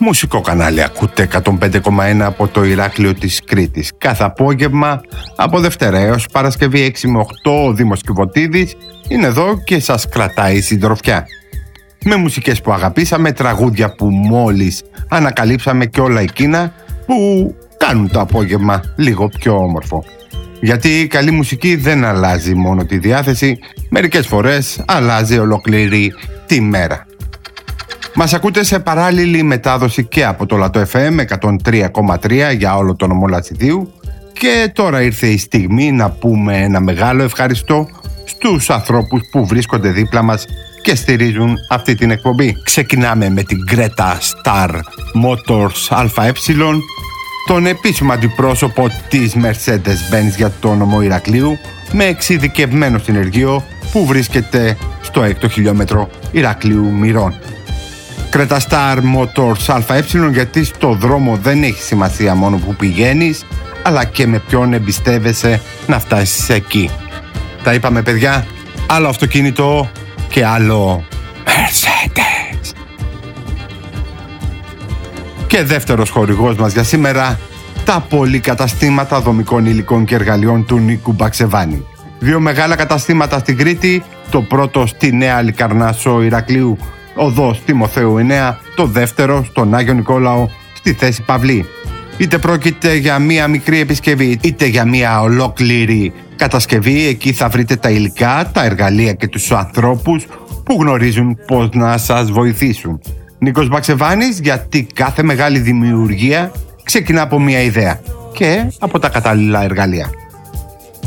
Μουσικό κανάλι ακούτε 105,1 από το Ηράκλειο της Κρήτης. Κάθε απόγευμα από Δευτέρα έως Παρασκευή 6 με 8 ο Δήμος Κιβωτίδης είναι εδώ και σας κρατάει συντροφιά. Με μουσικές που αγαπήσαμε, τραγούδια που μόλις ανακαλύψαμε και όλα εκείνα που κάνουν το απόγευμα λίγο πιο όμορφο. Γιατί η καλή μουσική δεν αλλάζει μόνο τη διάθεση, μερικές φορές αλλάζει ολόκληρη τη μέρα. Μας ακούτε σε παράλληλη μετάδοση και από το Λατό FM 103,3 για όλο το νομό Λατσιδίου και τώρα ήρθε η στιγμή να πούμε ένα μεγάλο ευχαριστώ στους ανθρώπους που βρίσκονται δίπλα μας και στηρίζουν αυτή την εκπομπή. Ξεκινάμε με την Greta Star Motors ΑΕ, τον επίσημο αντιπρόσωπο της Mercedes-Benz για το νομό Ηρακλείου, με εξειδικευμένο συνεργείο που βρίσκεται στο 6ο χιλιόμετρο Ηρακλείου Μυρών. Greta Star Motors ΑΕ, γιατί στο δρόμο δεν έχει σημασία μόνο που πηγαίνεις, αλλά και με ποιον εμπιστεύεσαι να φτάσεις εκεί. Τα είπαμε, παιδιά, άλλο αυτοκίνητο και άλλο Mercedes. Και δεύτερος χορηγός μας για σήμερα, τα πολυκαταστήματα δομικών υλικών και εργαλειών του Νίκου Μπαξεβάνη. 2 μεγάλα καταστήματα στην Κρήτη, το πρώτο στη Νέα Λικαρνάσο Ηρακλείου, οδός Τιμοθέου 9, το δεύτερο στον Άγιο Νικόλαο στη θέση Παυλή. Είτε πρόκειται για μία μικρή επισκευή, είτε για μία ολόκληρη κατασκευή, εκεί θα βρείτε τα υλικά, τα εργαλεία και τους ανθρώπους που γνωρίζουν πώς να σας βοηθήσουν. Νίκος Μπαξεβάνης, γιατί κάθε μεγάλη δημιουργία ξεκινά από μία ιδέα και από τα κατάλληλα εργαλεία.